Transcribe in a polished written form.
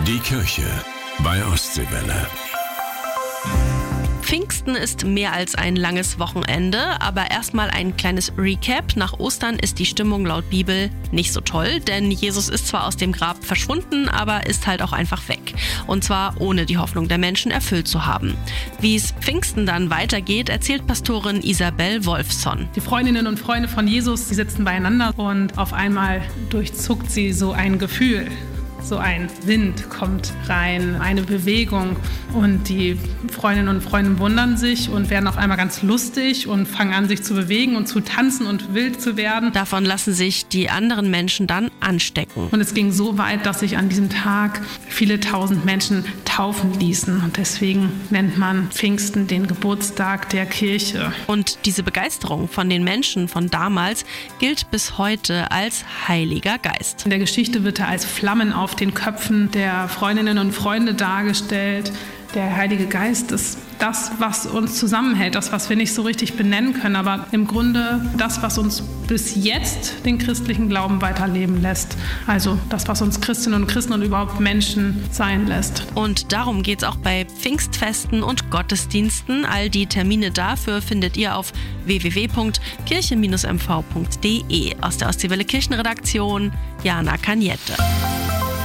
Die Kirche bei Ostseewelle. Pfingsten ist mehr als ein langes Wochenende, aber erstmal ein kleines Recap. Nach Ostern ist die Stimmung laut Bibel nicht so toll, denn Jesus ist zwar aus dem Grab verschwunden, aber ist halt auch einfach weg. Und zwar ohne die Hoffnung der Menschen erfüllt zu haben. Wie es Pfingsten dann weitergeht, erzählt Pastorin Isabel Wolfson. Die Freundinnen und Freunde von Jesus, die sitzen beieinander und auf einmal durchzuckt sie so ein Gefühl. So ein Wind kommt rein, eine Bewegung und die Freundinnen und Freunde wundern sich und werden auf einmal ganz lustig und fangen an, sich zu bewegen und zu tanzen und wild zu werden. Davon lassen sich die anderen Menschen dann anstecken. Und es ging so weit, dass sich an diesem Tag viele tausend Menschen taufen ließen. Und deswegen nennt man Pfingsten den Geburtstag der Kirche. Und diese Begeisterung von den Menschen von damals gilt bis heute als Heiliger Geist. In der Geschichte wird er als Flammen auf den Köpfen der Freundinnen und Freunde dargestellt. Der Heilige Geist ist das, was uns zusammenhält, das, was wir nicht so richtig benennen können, aber im Grunde das, was uns bis jetzt den christlichen Glauben weiterleben lässt. Also das, was uns Christinnen und Christen und überhaupt Menschen sein lässt. Und darum geht es auch bei Pfingstfesten und Gottesdiensten. All die Termine dafür findet ihr auf www.kirche-mv.de. Aus der Ostseewelle Kirchenredaktion, Jana Kaniette.